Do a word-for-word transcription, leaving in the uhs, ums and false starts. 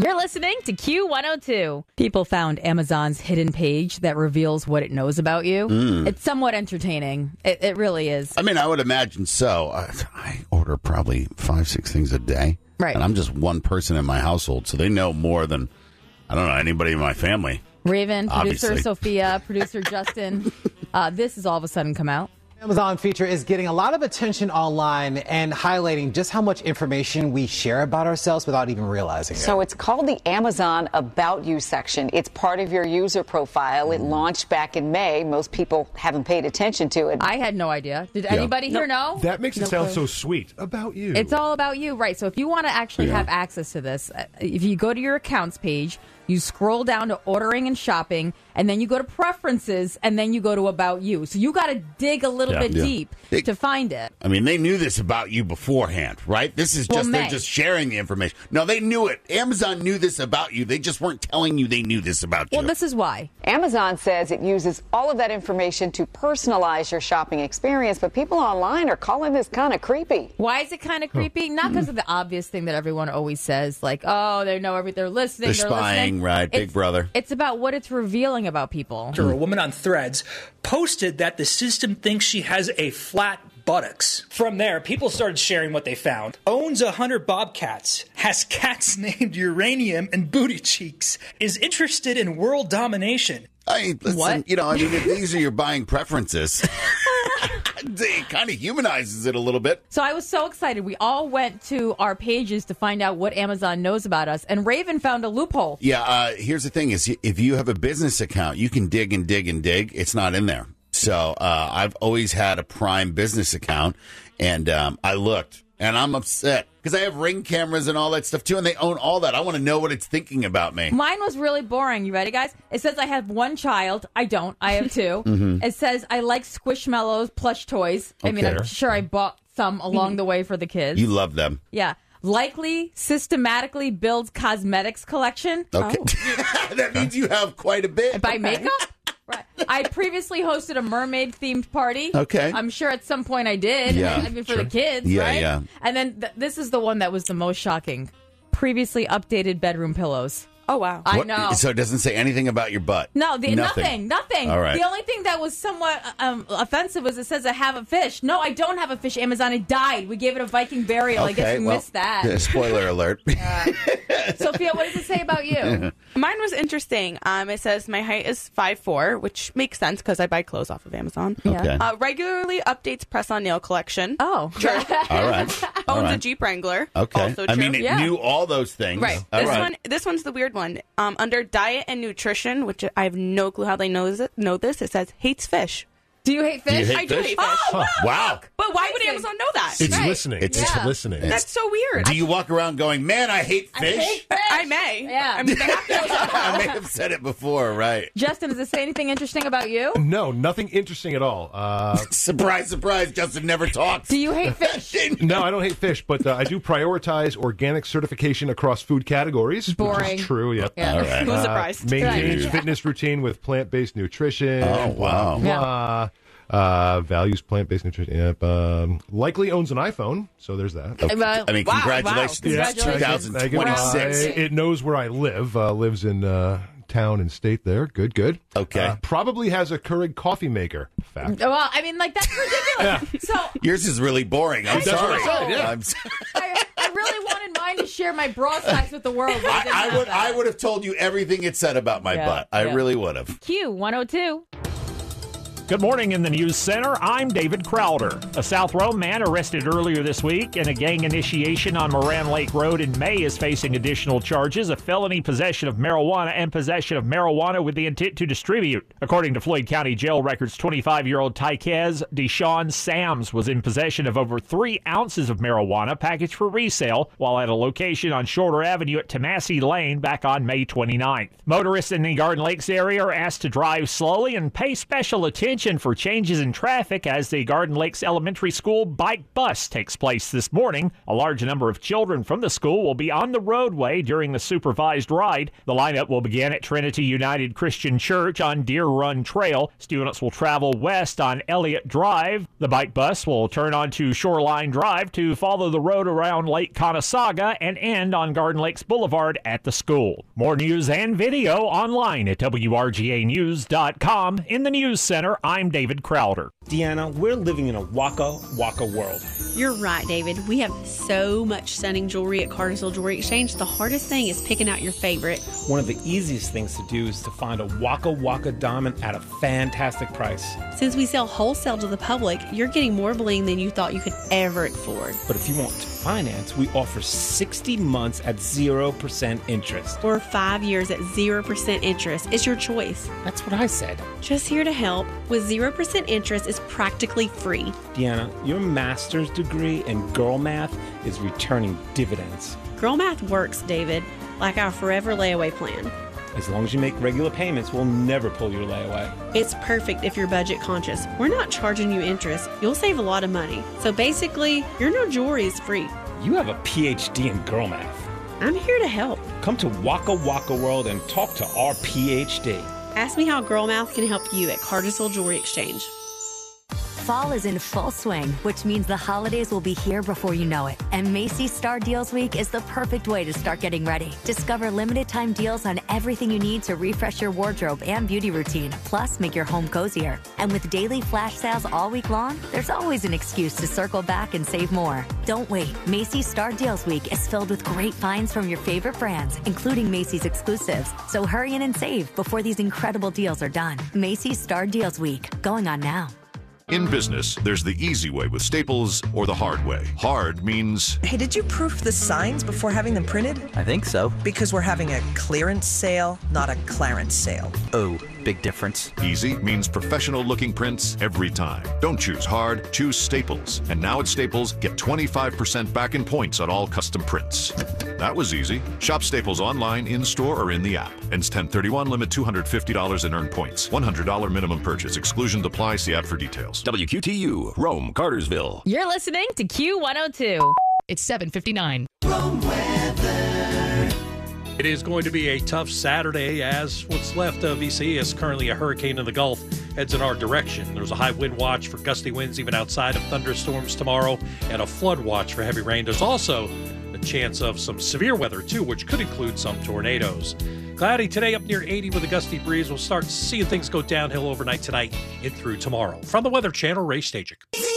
You're listening to Q one oh two. People found Amazon's hidden page that reveals what it knows about you. Mm. It's somewhat entertaining. It, it really is. I mean, I would imagine so. I, I order probably five, six things a day. Right. And I'm just one person in my household, so they know more than, I don't know, anybody in my family. Raven, producer Obviously. Sophia, producer Justin. Uh, this has all of a sudden come out. Amazon feature is getting a lot of attention online and highlighting just how much information we share about ourselves without even realizing it. So it's called the Amazon About You section. It's part of your user profile. It launched back in May. Most people haven't paid attention to it. I had no idea. Did anybody here know? That makes it No sound clue. so sweet. About you. It's all about you, right? So if you want to actually Yeah. have access to this, uh, if you go to your accounts page, you scroll down to ordering and shopping, and then you go to preferences, and then you go to about you. So you got to dig a little Yeah. bit Yeah. deep It- to find it. I mean, they knew this about you beforehand, right? This is Well, just, they're May. just sharing the information. No, they knew it. Amazon knew this about you. They just weren't telling you they knew this about you. Well, this is why. Amazon says it uses all of that information to personalize your shopping experience, but people online are calling this kind of creepy. Why is it kind of creepy? Not because of the obvious thing that everyone always says, like, oh, they know everything. They're listening. They're They're spying, listening. right? Big It's- brother. It's about what it's revealing about people. A woman on Threads posted that the system thinks she has a flat buttocks. From there, people started sharing what they found. Owns a hundred bobcats, has cats named Uranium and Booty Cheeks, is interested in world domination. I mean, listen, What? you know, I mean, if these are your buying preferences, it kind of humanizes it a little bit. So I was so excited. We all went to our pages to find out what Amazon knows about us, and Raven found a loophole. Yeah, uh, here's the thing is if you have a business account, you can dig and dig and dig. It's not in there. So uh, I've always had a Prime business account, and um, I looked, and I'm upset because I have Ring cameras and all that stuff, too, and they own all that. I want to know what it's thinking about me. Mine was really boring. You ready, guys? It says I have one child. I don't. I have two. Mm-hmm. It says I like Squishmallows plush toys. I mean, Okay. I'm sure I bought some along the way for the kids. You love them. Yeah. Likely systematically builds cosmetics collection. Okay. That means you have quite a bit. Buy makeup? Right. I previously hosted a mermaid themed party. Okay. I'm sure at some point I did. Yeah, I mean, for the kids, Yeah, right? yeah. And then th- this is the one that was the most shocking. Previously updated bedroom pillows. Oh, wow. I What- know. So it doesn't say anything about your butt. No, the, Nothing. nothing, nothing. All right. The only thing that was somewhat um, offensive was it says I have a fish. No, I don't have a fish. Amazon, it died. We gave it a Viking burial. I guess you well, missed that. yeah, spoiler alert. Sophia, what does it say about you? Mine was interesting. Um, it says my height is five foot four, which makes sense because I buy clothes off of Amazon. Okay. Uh, regularly updates press-on nail collection. Oh, True. All right. All Owns right. a Jeep Wrangler. Okay. Also I true. mean, it Yeah. knew all those things. Right. All This right. one. This one's the weird one. Um, under diet and nutrition, which I have no clue how they know this. Know this. It says hates fish. do you hate fish? Do you hate I do fish? hate fish. Oh, Wow. But why would Amazing. Amazon know that? It's Right. listening. It's- It's Yeah. listening. That's so weird. Do you walk around going, man, I hate fish? I hate fish. I may. Yeah. I mean, they have to know something. I may have said it before, right? Justin, does it say anything interesting about you? No, nothing interesting at all. Uh, Surprise, surprise, Justin never talks. Do you hate fish? no, I don't hate fish, but uh, I do prioritize organic certification across food categories. Which Boring. is true, yep. Yeah. All right. Who's Uh, surprised? maintains Right. fitness routine with plant-based nutrition. Oh, wow. Blah, blah. Uh, values plant-based nutrition. Yep. Um, likely owns an iPhone, so there's that. Okay. Well, I mean, wow, congratulations. wow. It's Congratulations. Thank you. two thousand twenty-six. Uh, it knows where I live. Uh, lives in uh, town and state there. Good, good. Okay. Uh, probably has a Keurig coffee maker. Fact. Well, I mean, like, that's ridiculous. So Yours is really boring. I'm I sorry. know. I said, yeah. I'm s- I, I really wanted mine to share my broadsides with the world. but it didn't I, I have would that. I would have told you everything it said about my Yeah, butt. I yeah. really would have. Q one oh two. Good morning in the News Center. I'm David Crowder. A South Rome man arrested earlier this week in a gang initiation on Moran Lake Road in May is facing additional charges of felony possession of marijuana and possession of marijuana with the intent to distribute. According to Floyd County Jail records, twenty-five-year-old Tyquez Deshaun Sams was in possession of over three ounces of marijuana packaged for resale while at a location on Shorter Avenue at Tomassi Lane back on May twenty-ninth. Motorists in the Garden Lakes area are asked to drive slowly and pay special attention attention for changes in traffic as the Garden Lakes Elementary School bike bus takes place this morning. A large number of children from the school will be on the roadway during the supervised ride. The lineup will begin at Trinity United Christian Church on Deer Run Trail. Students will travel west on Elliott Drive. The bike bus will turn onto Shoreline Drive to follow the road around Lake Conasauga and end on Garden Lakes Boulevard at the school. More news and video online at W R G A news dot com. In the News Center, I'm David Crowder. Deanna, we're living in a waka waka world. You're right, David. We have so much stunning jewelry at Cartersville Jewelry Exchange. The hardest thing is picking out your favorite. One of the easiest things to do is to find a waka waka diamond at a fantastic price. Since we sell wholesale to the public, you're getting more bling than you thought you could ever afford. But if you want to finance, we offer sixty months at zero percent interest. Or five years at zero percent interest. It's your choice. That's what I said. Just here to help. With zero percent interest is practically free. Deanna, your master's degree in girl math is returning dividends. Girl math works, David, like our forever layaway plan. As long as you make regular payments, we'll never pull your layaway. It's perfect if you're budget conscious. We're not charging you interest. You'll save a lot of money. So basically, your no jewelry is free. You have a P H D in girl math. I'm here to help. Come to Waka Waka World and talk to our P H D. Ask me how Girl Math can help you at Cartersville Jewelry Exchange. Fall is in full swing, which means the holidays will be here before you know it. And Macy's Star Deals Week is the perfect way to start getting ready. Discover limited time deals on everything you need to refresh your wardrobe and beauty routine, plus make your home cozier. And with daily flash sales all week long, there's always an excuse to circle back and save more. Don't wait. Macy's Star Deals Week is filled with great finds from your favorite brands, including Macy's exclusives. So hurry in and save before these incredible deals are done. Macy's Star Deals Week, going on now. In business, there's the easy way with Staples or the hard way. Hard means... Hey, did you proof the signs before having them printed? I think so. Because we're having a clearance sale, not a clarence sale. Oh, big difference. Easy means professional-looking prints every time. Don't choose hard, choose Staples. And now at Staples, get twenty-five percent back in points on all custom prints. That was easy. Shop Staples online, in-store, or in the app. Ends ten thirty-one, limit two hundred fifty dollars in earned points. one hundred dollars minimum purchase. Exclusions apply. See app for details. W Q T U, Rome, Cartersville. You're listening to Q one oh two. It's seven fifty-nine. Rome weather. It is going to be a tough Saturday as what's left of Isaias, currently a hurricane in the Gulf, heads in our direction. There's a high wind watch for gusty winds even outside of thunderstorms tomorrow and a flood watch for heavy rain. There's also a chance of some severe weather too, which could include some tornadoes. Cloudy today, up near eighty with a gusty breeze. We'll start seeing things go downhill overnight tonight and through tomorrow. From the Weather Channel, Ray Stajic.